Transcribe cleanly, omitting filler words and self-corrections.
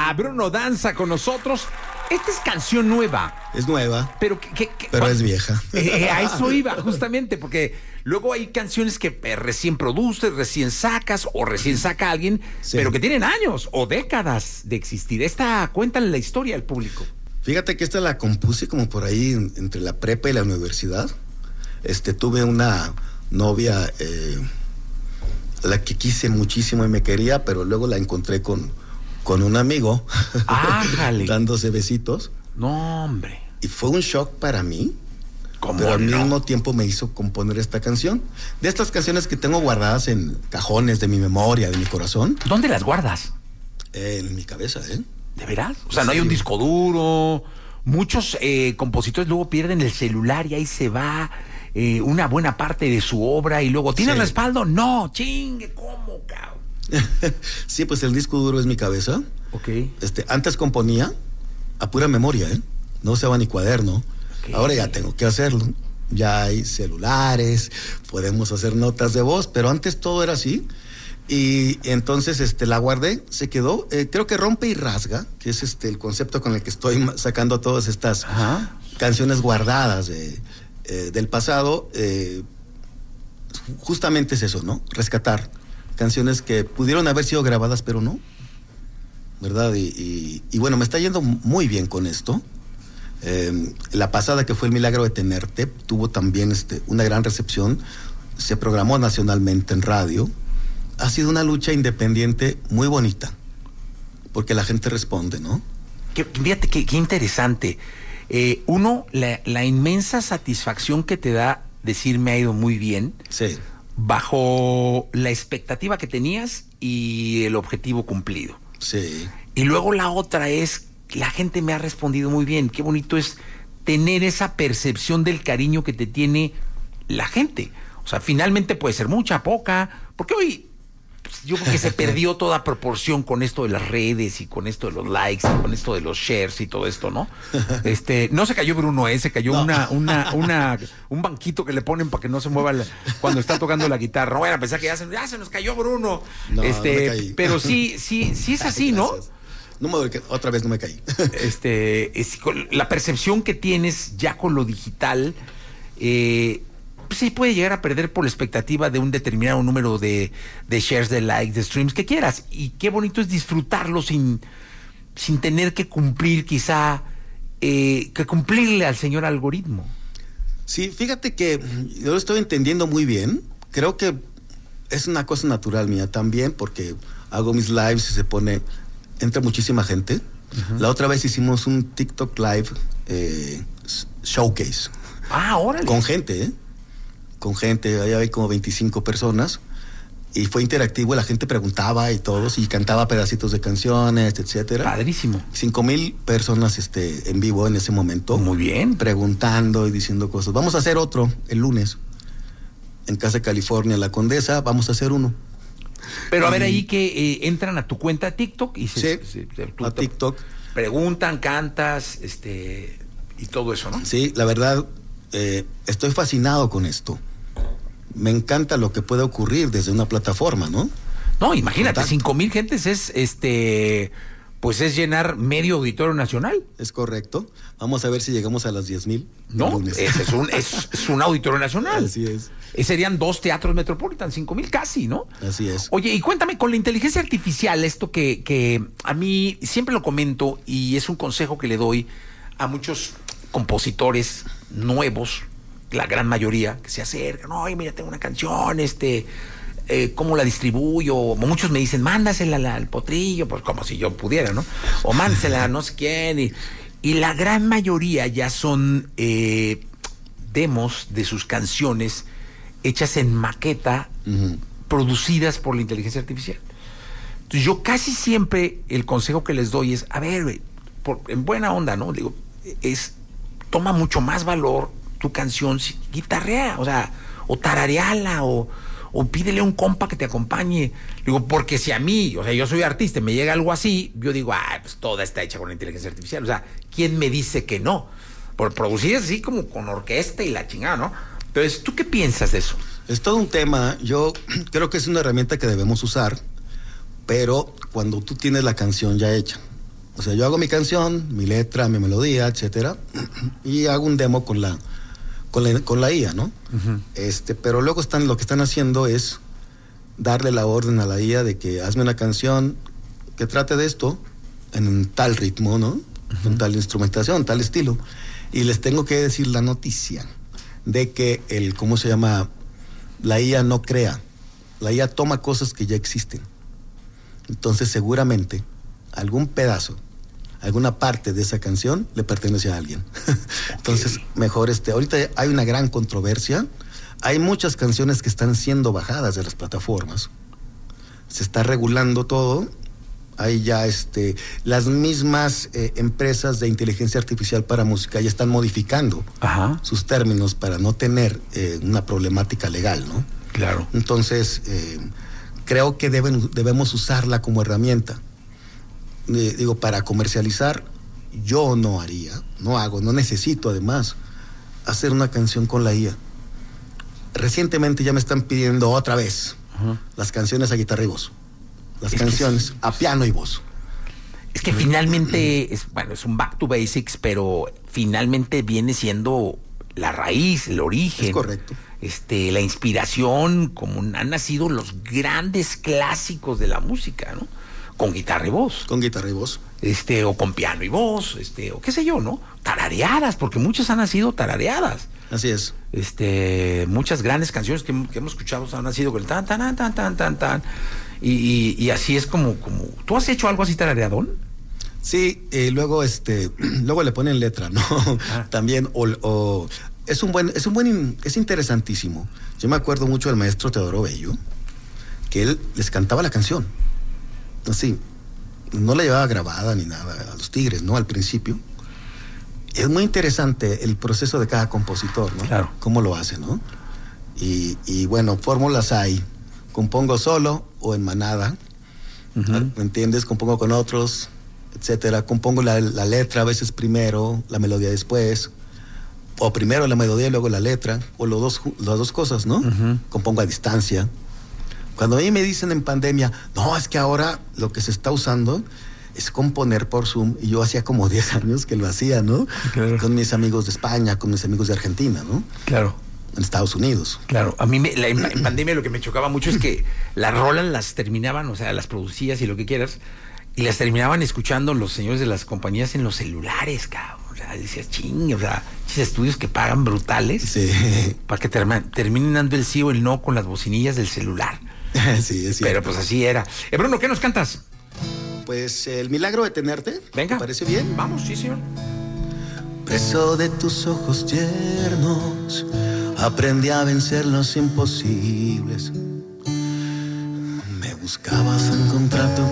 a Bruno Danza con nosotros. Esta es canción nueva. Es nueva, pero es vieja. A eso iba, justamente, porque luego hay canciones que recién produces, recién sacas o recién saca alguien, sí, pero que tienen años o décadas de existir. Cuéntale la historia al público. Fíjate que esta la compuse como por ahí entre la prepa y la universidad. Tuve una novia, la que quise muchísimo y me quería, pero luego la encontré con un amigo, dándose besitos. No, hombre. Y fue un shock para mí, pero al mismo tiempo me hizo componer esta canción. De estas canciones que tengo guardadas en cajones de mi memoria, de mi corazón. ¿Dónde las guardas? En mi cabeza, ¿eh? ¿De veras? O sea, no hay un disco duro. Muchos compositores luego pierden el celular y ahí se va una buena parte de su obra y luego, ¿tiene respaldo? No, chingue, ¿cómo, cabrón? Sí, pues el disco duro es mi cabeza. Ok. Antes componía a pura memoria, no usaba ni cuaderno. Okay. Ahora ya tengo que hacerlo. Ya hay celulares, podemos hacer notas de voz, pero antes todo era así. Y entonces la guardé, se quedó. Creo que Rompe y Rasga, que es el concepto con el que estoy sacando todas estas canciones guardadas del pasado. Justamente es eso, ¿no? Rescatar canciones que pudieron haber sido grabadas, pero no, ¿verdad? Y bueno, me está yendo muy bien con esto. La pasada, que fue El Milagro de Tenerte, tuvo también una gran recepción. Se programó nacionalmente en radio. Ha sido una lucha independiente muy bonita, porque la gente responde, ¿no? Fíjate qué interesante. La inmensa satisfacción que te da decir me ha ido muy bien. Sí. Bajo la expectativa que tenías y el objetivo cumplido. Sí. Y luego la otra es, la gente me ha respondido muy bien. Qué bonito es tener esa percepción del cariño que te tiene la gente. O sea, finalmente puede ser mucha, poca, porque hoy yo creo que se perdió toda proporción con esto de las redes y con esto de los likes y con esto de los shares y todo esto, ¿no? No se cayó Bruno, se cayó un banquito que le ponen para que no se mueva cuando está tocando la guitarra. No vayan a pensar que ya se nos cayó Bruno. No, no me caí. Pero sí es así, ¿no? No me otra vez no me caí. La percepción que tienes ya con lo digital, pues sí puede llegar a perder por la expectativa de un determinado número de shares, de likes, de streams, que quieras. Y qué bonito es disfrutarlo sin tener que cumplir quizá, que cumplirle al señor algoritmo. Sí, fíjate que yo lo estoy entendiendo muy bien. Creo que es una cosa natural mía también, porque hago mis lives y entra muchísima gente. Uh-huh. La otra vez hicimos un TikTok live showcase. Órale. Con gente, con gente, ahí hay como 25 personas, y fue interactivo, la gente preguntaba y todos, y cantaba pedacitos de canciones, etcétera. Padrísimo. 5,000 personas en vivo en ese momento. Muy bien. Preguntando y diciendo cosas. Vamos a hacer otro el lunes, en Casa California, La Condesa, vamos a hacer uno. Pero a ver, ahí que entran a tu cuenta TikTok y a TikTok. Preguntan, cantas, y todo eso, ¿no? Sí, la verdad, estoy fascinado con esto. Me encanta lo que puede ocurrir desde una plataforma, ¿no? No, imagínate, 5,000 gentes pues es llenar medio auditorio nacional. Es correcto. Vamos a ver si llegamos a las 10,000. No, es un auditorio nacional. Así es. Serían 2 teatros Metropolitan, 5,000 casi, ¿no? Así es. Oye, y cuéntame, con la inteligencia artificial, esto que a mí siempre lo comento y es un consejo que le doy a muchos compositores nuevos, la gran mayoría, que se acercan, oye, mira, tengo una canción, ¿cómo la distribuyo? Muchos me dicen, mándasela al Potrillo, pues como si yo pudiera, ¿no? O mándasela a no sé quién. Y la gran mayoría ya son demos de sus canciones hechas en maqueta, uh-huh, producidas por la inteligencia artificial. Entonces yo casi siempre el consejo que les doy es, a ver, en buena onda, ¿no? Digo, toma mucho más valor tu canción, guitarrea, o sea, o tarareala, o pídele a un compa que te acompañe. Digo, porque si a mí, o sea, yo soy artista y me llega algo así, yo digo, pues toda está hecha con la inteligencia artificial. O sea, ¿quién me dice que no? Por producir así como con orquesta y la chingada, ¿no? Entonces, ¿tú qué piensas de eso? Es todo un tema. Yo creo que es una herramienta que debemos usar, pero cuando tú tienes la canción ya hecha, O sea, yo hago mi canción, mi letra, mi melodía, etcétera, y hago un demo con la IA, ¿no? Pero luego lo que están haciendo es darle la orden a la IA de que hazme una canción que trate de esto en tal ritmo, ¿no? Con tal instrumentación, tal estilo. Y les tengo que decir la noticia de que ¿cómo se llama? La IA no crea. La IA toma cosas que ya existen. Entonces, seguramente, algún pedazo, alguna parte de esa canción le pertenece a alguien. Entonces, mejor ahorita hay una gran controversia. Hay muchas canciones que están siendo bajadas de las plataformas. Se está regulando todo. Hay ya las mismas empresas de inteligencia artificial para música ya están modificando sus términos para no tener una problemática legal, ¿no? Claro. Entonces, creo que debemos usarla como herramienta. Para comercializar, yo no necesito además hacer una canción con la IA. Recientemente ya me están pidiendo otra vez las canciones a guitarra y voz. Las canciones a piano y voz. Es que finalmente es un back to basics, pero finalmente viene siendo la raíz, el origen. Es correcto. La inspiración, como han nacido los grandes clásicos de la música, ¿no? Con guitarra y voz. Con guitarra y voz. O con piano y voz, o qué sé yo, ¿no? Tarareadas, porque muchas han nacido tarareadas. Así es. Muchas grandes canciones que hemos escuchado han nacido con el tan, tan, tan, tan, tan, tan. Y así es como. ¿Tú has hecho algo así tarareadón? Sí, luego le ponen letra, ¿no? También, es interesantísimo. Yo me acuerdo mucho del maestro Teodoro Bello, que él les cantaba la canción. Así, no la llevaba grabada ni nada a los Tigres, ¿no? Al principio. Es muy interesante el proceso de cada compositor, ¿no? Claro. Cómo lo hace, ¿no? Y bueno, fórmulas hay. Compongo solo o en manada, ¿me entiendes? Compongo con otros, etcétera. Compongo la letra a veces primero, la melodía después, o primero la melodía y luego la letra, o las dos cosas, ¿no? Compongo a distancia. Cuando a mí me dicen en pandemia, no, es que ahora lo que se está usando es componer por Zoom, y yo hacía como 10 años que lo hacía, ¿no? Claro. Con mis amigos de España, con mis amigos de Argentina, ¿no? Claro. En Estados Unidos. Claro, a mí en pandemia lo que me chocaba mucho es que las rolas las terminaban, o sea, las producías y lo que quieras, y las terminaban escuchando los señores de las compañías en los celulares, cabrón. O sea, decías, o sea, estudios que pagan brutales, sí, para que terminen dando el sí o el no con las bocinillas del celular. Sí, es cierto. Pero pues así era. Bruno, ¿qué nos cantas? Pues El milagro de tenerte. Venga. ¿Te parece bien? Vamos, sí, señor. Preso de tus ojos tiernos, aprendí a vencer los imposibles. Me buscabas a encontrar tu